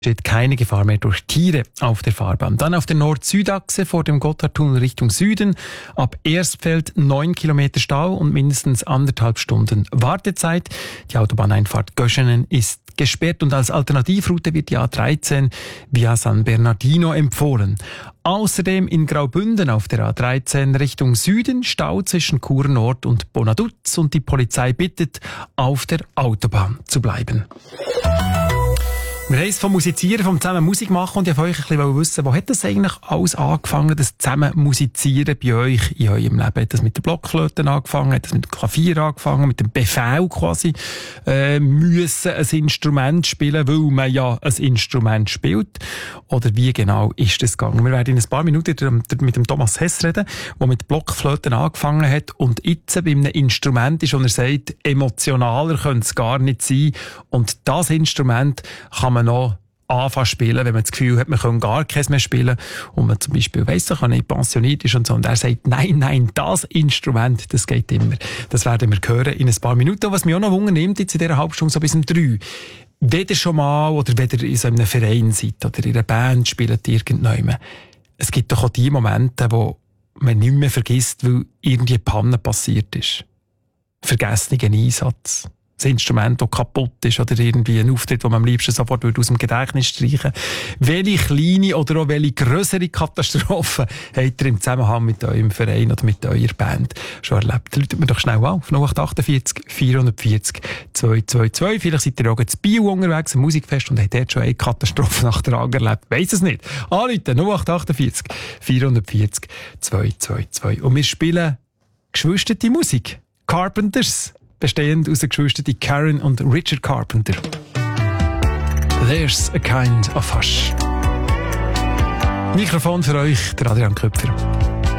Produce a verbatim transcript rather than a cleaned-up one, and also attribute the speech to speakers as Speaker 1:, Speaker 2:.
Speaker 1: Steht keine Gefahr mehr durch Tiere auf der Fahrbahn. Dann auf der Nord-Süd-Achse vor dem Gotthardtunnel Richtung Süden. Ab Erstfeld neun Kilometer Stau und mindestens anderthalb Stunden Wartezeit. Die Autobahneinfahrt Göschenen ist gesperrt und als Alternativroute wird die A dreizehn via San Bernardino empfohlen. Außerdem in Graubünden auf der A dreizehn Richtung Süden Stau zwischen Chur Nord und Bonaduz und die Polizei bittet, auf der Autobahn zu bleiben. Wir haben es vom Musizieren, vom zusammen Musik machen und ich wollte euch ein bisschen wissen, wo hat das eigentlich alles angefangen, das zusammen Musizieren bei euch in eurem Leben? Hat das mit der Blockflöte angefangen, hat das mit dem Klavier angefangen, mit dem Befehl quasi, äh, müssen ein Instrument spielen, weil man ja ein Instrument spielt? Oder wie genau ist das gegangen? Wir werden in ein paar Minuten mit dem Thomas Hess reden, der mit Blockflöten angefangen hat und jetzt bei einem Instrument ist und er sagt, emotionaler könnte es gar nicht sein und das Instrument kann man noch anfangen spielen, wenn man das Gefühl hat, man kann gar keins mehr spielen und man zum Beispiel weiss, man nicht pensioniert ist und so. Und er sagt, nein, nein, das Instrument, das geht immer. Das werden wir hören in ein paar Minuten. Was mich auch noch wundernimmt, jetzt in dieser Halbstunde so bis um drei. Wenn ihr schon mal oder wenn ihr in so einem Verein seid oder in einer Band spielt irgendjemand, es gibt doch auch die Momente, wo man nicht mehr vergisst, weil irgendwie eine Panne passiert ist. Vergessener Einsatz. Das Instrument, das kaputt ist oder irgendwie ein Auftritt, den man am liebsten sofort aus dem Gedächtnis streichen würde. Welche kleine oder auch welche grössere Katastrophe habt ihr im Zusammenhang mit eurem Verein oder mit eurer Band schon erlebt? Läutet mir doch schnell auf. null acht achtundvierzig vierhundertvierzig zweihundertzweiundzwanzig. Vielleicht seid ihr auch zu Bio unterwegs, ein Musikfest und habt dort schon eine Katastrophe nach der anderen erlebt. Weiss es nicht. Anrufen null acht achtundvierzig vierhundertvierzig zweihundertzweiundzwanzig. Und wir spielen geschwisterte Musik. Carpenters. Bestehend aus den Geschwistern Karen und Richard Carpenter. There's a kind of hush. Mikrofon für euch, der Adrian Köpfer.